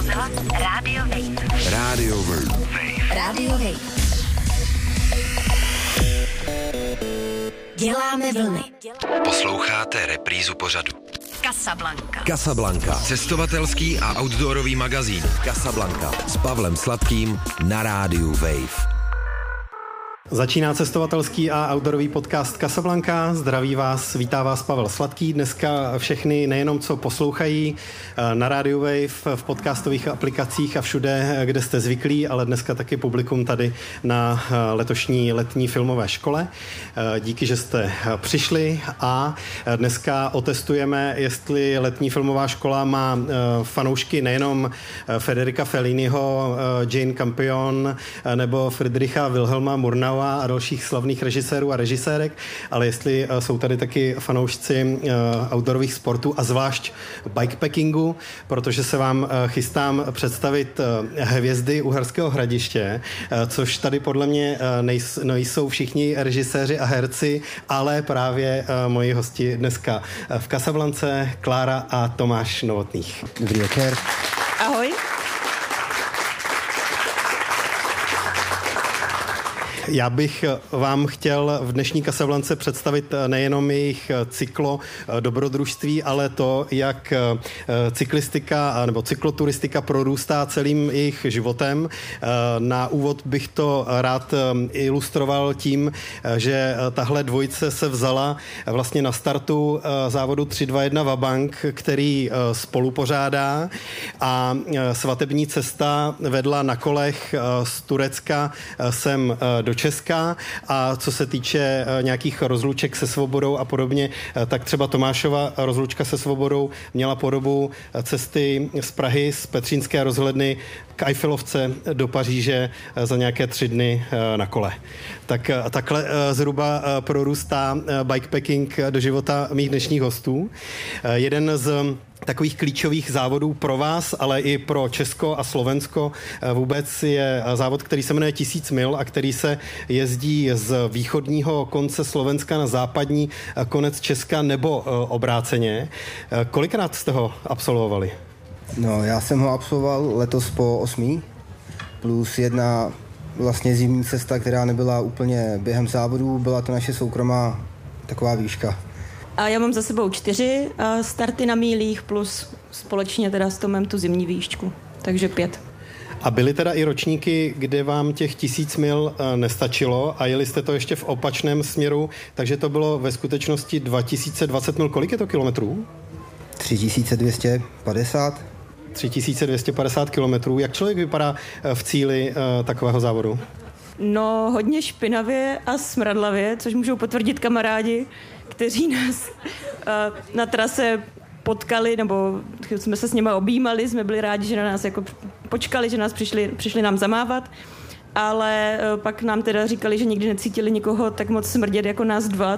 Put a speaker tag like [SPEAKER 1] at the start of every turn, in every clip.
[SPEAKER 1] Rozhlas Radio Wave.
[SPEAKER 2] Radio Wave.
[SPEAKER 1] Radio Wave. Děláme vlny.
[SPEAKER 2] Posloucháte reprízu pořadu
[SPEAKER 1] Casablanca.
[SPEAKER 2] Casablanca. Cestovatelský a outdoorový magazín Casablanca s Pavlem Sladkým na rádiu Wave.
[SPEAKER 3] Začíná cestovatelský a outdoorový podcast Casablanca. Zdraví vás, vítá vás Pavel Sladký. Dneska všechny nejenom co poslouchají na rádiu Wave, v podcastových aplikacích a všude, kde jste zvyklí, ale dneska taky publikum tady na letošní letní filmové škole. Díky, že jste přišli a dneska otestujeme, jestli letní filmová škola má fanoušky nejenom Federica Felliniho, Jane Campion nebo Friedricha Wilhelma Murnau a dalších slavných režisérů a režisérek, ale jestli jsou tady taky fanoušci outdoorových sportů a zvlášť bikepackingu, protože se vám chystám představit hvězdy Uherského Hradiště, což tady podle mě nejsou všichni režiséři a herci, ale právě moji hosti dneska v Casablance, Klára a Tomáš Novotných.
[SPEAKER 4] Dobrý večer.
[SPEAKER 5] Ahoj.
[SPEAKER 3] Já bych vám chtěl v dnešní Casablance představit nejenom jejich cyklo dobrodružství, ale to, jak cyklistika nebo cykloturistika prorůstá celým jejich životem. Na úvod bych to rád ilustroval tím, že tahle dvojice se vzala vlastně na startu závodu 3-2-1 Vabank, který spolu pořádá, a svatební cesta vedla na kolech z Turecka sem do Česka, a co se týče nějakých rozluček se svobodou a podobně, tak třeba Tomášova rozlučka se svobodou měla podobu cesty z Prahy z Petřínské rozhledny k Eiffelovce do Paříže za nějaké 3 dny na kole. Tak takhle zhruba prorůstá bikepacking do života mých dnešních hostů. Jeden z takových klíčových závodů pro vás, ale i pro Česko a Slovensko vůbec je závod, který se jmenuje 1000 mil a který se jezdí z východního konce Slovenska na západní konec Česka nebo obráceně. Kolikrát jste ho absolvovali?
[SPEAKER 4] No, já jsem ho absolvoval letos po 8, plus jedna vlastně zimní cesta, která nebyla úplně během závodu, byla to naše soukromá taková výška.
[SPEAKER 5] A já mám za sebou 4 starty na mílích plus společně teda s Tomem tu zimní výšku, takže 5.
[SPEAKER 3] A byly teda i ročníky, kde vám těch 1000 mil nestačilo a jeli jste to ještě v opačném směru, takže to bylo ve skutečnosti 2020 mil. Kolik je to kilometrů?
[SPEAKER 4] 3250.
[SPEAKER 3] 3250 kilometrů. Jak člověk vypadá v cíli takového závodu?
[SPEAKER 5] No, hodně špinavě a smradlavě, což můžou potvrdit kamarádi, kteří nás na trase potkali, nebo jsme se s nimi objímali, jsme byli rádi, že na nás jako počkali, že nás přišli nám zamávat, ale pak nám teda říkali, že nikdy necítili nikoho tak moc smrdět jako nás dva,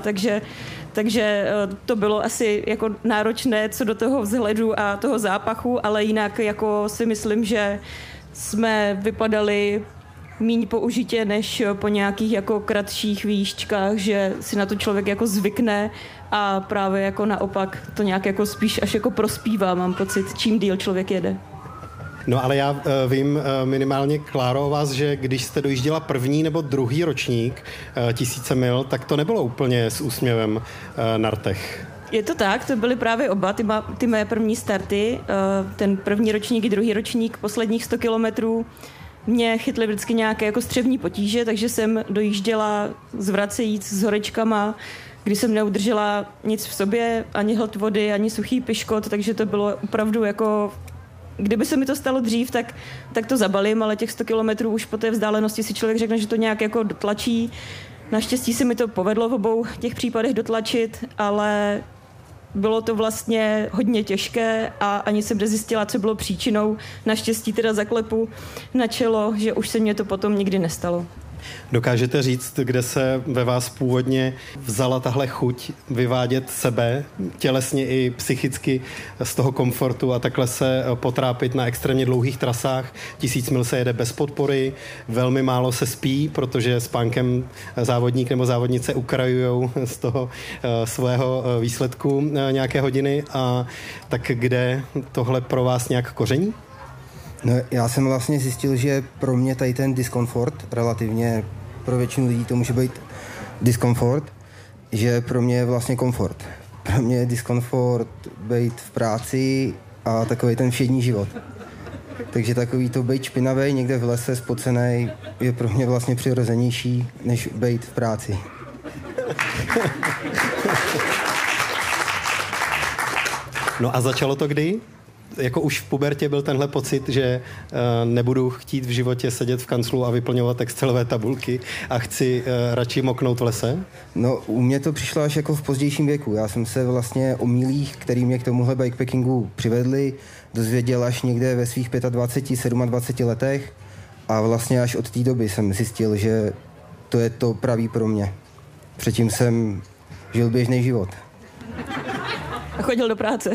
[SPEAKER 5] takže to bylo asi jako náročné co do toho vzhledu a toho zápachu, ale jinak jako si myslím, že jsme vypadali míň použitě než po nějakých jako kratších výškách, že si na to člověk jako zvykne a právě jako naopak to nějak jako spíš až jako prospívá, mám pocit, čím díl člověk jede.
[SPEAKER 3] No ale já vím minimálně, Kláro, o vás, že když jste dojížděla první nebo druhý ročník 1000 mil, tak to nebylo úplně s úsměvem na rtech.
[SPEAKER 5] Je to tak, to byly právě oba ty mé první starty, ten první ročník i druhý ročník, posledních 100 kilometrů. Mě chytly vždycky nějaké jako střevní potíže, takže jsem dojížděla zvracejíc s horečkama, kdy jsem neudržela nic v sobě, ani hlad vody, ani suchý piškot, takže to bylo opravdu jako, kdyby se mi to stalo dřív, tak to zabalím, ale těch 100 kilometrů už po té vzdálenosti si člověk řekne, že to nějak jako dotlačí. Naštěstí se mi to povedlo v obou těch případech dotlačit, ale bylo to vlastně hodně těžké a ani jsem nezjistila, co bylo příčinou. Naštěstí teda zaklepu na čelo, že už se mě to potom nikdy nestalo.
[SPEAKER 3] Dokážete říct, kde se ve vás původně vzala tahle chuť vyvádět sebe tělesně i psychicky z toho komfortu a takhle se potrápit na extrémně dlouhých trasách? 1000 mil se jede bez podpory, velmi málo se spí, protože spánkem závodník nebo závodnice ukrajujou z toho svého výsledku nějaké hodiny. A tak kde tohle pro vás nějak koření?
[SPEAKER 4] No, já jsem vlastně zjistil, že pro mě tady ten diskomfort, relativně pro většinu lidí to může být diskomfort, že pro mě je vlastně komfort. Pro mě je diskomfort být v práci a takový ten všední život. Takže takový to být špinavý někde v lese spocenej je pro mě vlastně přirozenější, než být v práci.
[SPEAKER 3] No a začalo to kdy? Jako už v pubertě byl tenhle pocit, že nebudu chtít v životě sedět v kanclu a vyplňovat excelové tabulky a chci radši moknout v lese?
[SPEAKER 4] No, u mě to přišlo až jako v pozdějším věku. Já jsem se vlastně o mílích, který mě k tomuhle bikepackingu přivedli, dozvěděl až někde ve svých 25, 27 letech a vlastně až od té doby jsem zjistil, že to je to pravý pro mě. Předtím jsem žil běžný život.
[SPEAKER 5] A chodil do práce.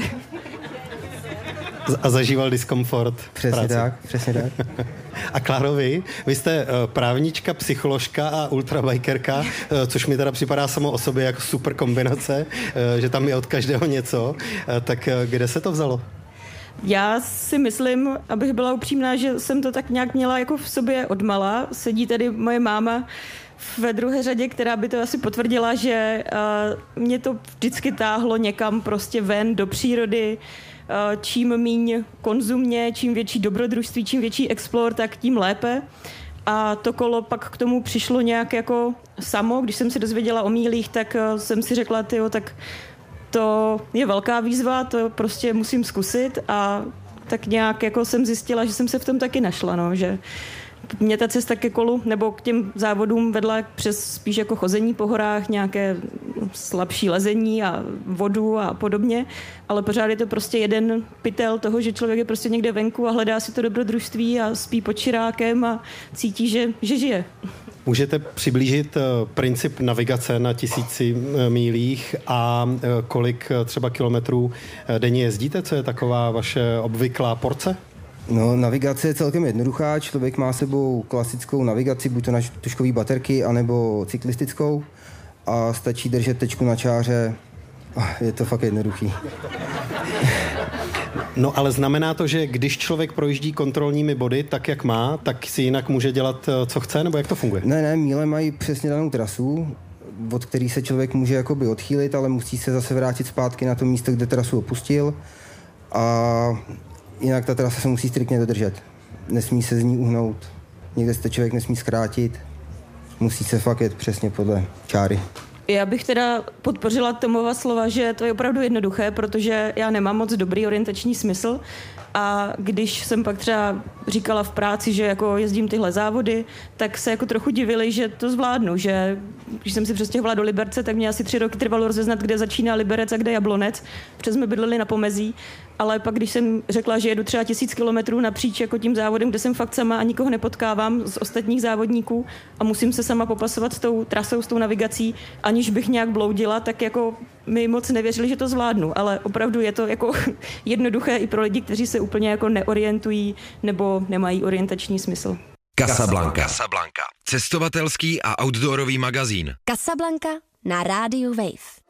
[SPEAKER 3] A zažíval diskomfort.
[SPEAKER 4] Přesně tak, přesně tak.
[SPEAKER 3] A Kláro, vy jste právnička, psycholožka a ultrabikerka, což mi teda připadá samo o sobě jako super kombinace, že tam je od každého něco. Tak kde se to vzalo?
[SPEAKER 5] Já si myslím, abych byla upřímná, že jsem to tak nějak měla jako v sobě odmala. Sedí tady moje máma ve druhé řadě, která by to asi potvrdila, že mě to vždycky táhlo někam prostě ven do přírody. Čím míň konzumně, čím větší dobrodružství, čím větší explore, tak tím lépe. A to kolo pak k tomu přišlo nějak jako samo. Když jsem se dozvěděla o mílích, tak jsem si řekla, tyjo, tak to je velká výzva, to prostě musím zkusit a tak nějak jako jsem zjistila, že jsem se v tom taky našla, no, že mě ta cesta ke kolu nebo k těm závodům vedla přes spíš jako chození po horách, nějaké slabší lezení a vodu a podobně, ale pořád je to prostě jeden pytel toho, že člověk je prostě někde venku a hledá si to dobrodružství a spí pod čirákem a cítí, že žije.
[SPEAKER 3] Můžete přiblížit princip navigace na 1000 mílích a kolik třeba kilometrů denně jezdíte? Co je taková vaše obvyklá porce?
[SPEAKER 4] No, navigace je celkem jednoduchá. Člověk má s sebou klasickou navigaci, buď to na tužkové baterky, anebo cyklistickou a stačí držet tečku na čáře. Je to fakt jednoduchý.
[SPEAKER 3] No ale znamená to, že když člověk projíždí kontrolními body tak, jak má, tak si jinak může dělat, co chce, nebo jak to funguje?
[SPEAKER 4] Ne, míle mají přesně danou trasu, od který se člověk může jakoby odchýlit, ale musí se zase vrátit zpátky na to místo, kde trasu opustil a jinak ta trasa se musí striktně dodržet. Nesmí se z ní uhnout, někde se to člověk nesmí zkrátit, musí se fakt jet přesně podle čáry.
[SPEAKER 5] Já bych teda podpořila Tomova slova, že to je opravdu jednoduché, protože já nemám moc dobrý orientační smysl a když jsem pak třeba říkala v práci, že jako jezdím tyhle závody, tak se jako trochu divili, že to zvládnu, že když jsem si přestěhovala do Liberce, tak mě asi 3 roky trvalo rozeznat, kde začíná Liberec a kde Jablonec, protože jsme bydleli na pomezí, ale pak když jsem řekla, že jedu třeba 1000 kilometrů napříč jako tím závodem, kde jsem fakt sama a nikoho nepotkávám z ostatních závodníků a musím se sama popasovat s tou trasou, s tou navigací, aniž bych nějak bloudila, tak jako mi moc nevěřili, že to zvládnu, ale opravdu je to jako jednoduché i pro lidi, kteří se úplně jako neorientují nebo nemají orientační smysl.
[SPEAKER 2] Casablanca. Cestovatelský a outdoorový magazín.
[SPEAKER 1] Casablanca na rádiu Wave.